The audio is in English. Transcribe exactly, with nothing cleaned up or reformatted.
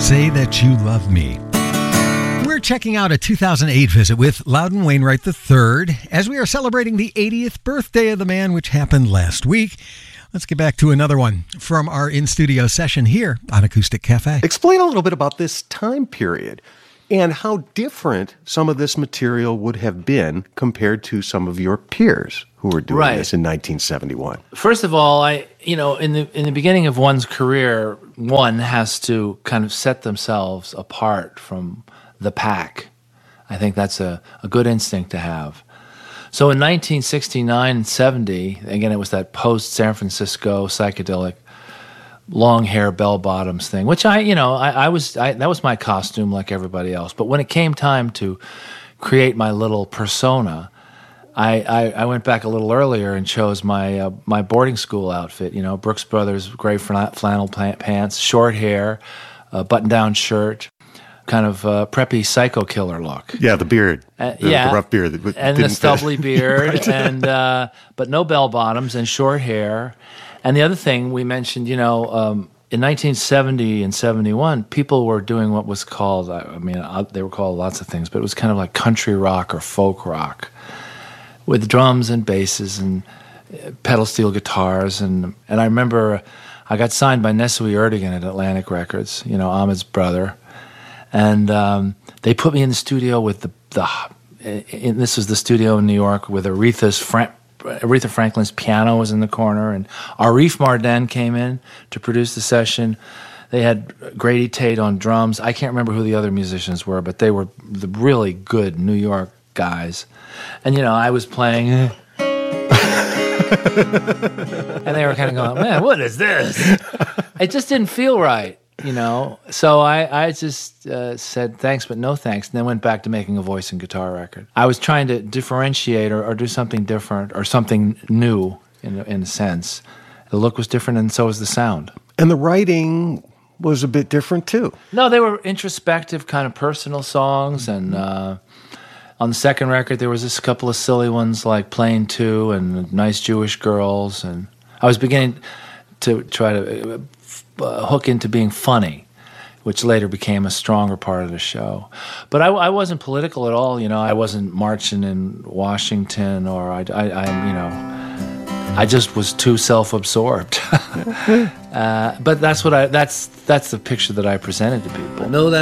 Say That You Love Me. We're checking out a two thousand eight visit with Loudon Wainwright the third as we are celebrating the eightieth birthday of the man, which happened last week. Let's get back to another one from our in-studio session here on Acoustic Cafe. Explain a little bit about this time period and how different some of this material would have been compared to some of your peers who were doing Right. this in nineteen seventy-one. First of all, I you know in the in the beginning of one's career, one has to kind of set themselves apart from the pack. I think that's a, a good instinct to have. So in nineteen sixty-nine and seventy, again, it was that post-San Francisco psychedelic long hair bell bottoms thing, which I, you know, I, I was, I, that was my costume like everybody else. But when it came time to create my little persona, I, I, I went back a little earlier and chose my uh, my boarding school outfit, you know, Brooks Brothers gray flannel pants, short hair, a button-down shirt, kind of uh, preppy psycho killer look. Yeah, the beard. Uh, the, yeah, the rough beard. That and didn't the stubbly fit. beard, Right. and uh, but no bell bottoms and short hair. And the other thing we mentioned, you know, um, in nineteen seventy and seventy-one, people were doing what was called, I mean, uh, they were called lots of things, but it was kind of like country rock or folk rock with drums and basses and uh, pedal steel guitars. And, and I remember I got signed by Nesui Erdogan at Atlantic Records, you know, Ahmed's brother. And um, they put me in the studio with the, the and this was the studio in New York with Aretha's Frank, Aretha Franklin's piano was in the corner, and Arif Mardin came in to produce the session. They had Grady Tate on drums. I can't remember who the other musicians were, but they were the really good New York guys. And, you know, I was playing, and they were kind of going, man, what is this? It just didn't feel right, you know. So I, I just uh, said thanks, but no thanks, and then went back to making a voice and guitar record. I was trying to differentiate or, or do something different or something new in, in a sense. The look was different, and so was the sound. And the writing was a bit different, too. No, they were introspective, kind of personal songs, and uh, on the second record, there was just a couple of silly ones like Plane two and Nice Jewish Girls, and I was beginning to try to uh, hook into being funny, which later became a stronger part of the show. But I, I wasn't political at all, you know. I wasn't marching in Washington, or I, I, I you know, I just was too self-absorbed. uh, but that's what I that's that's the picture that I presented to people. Know that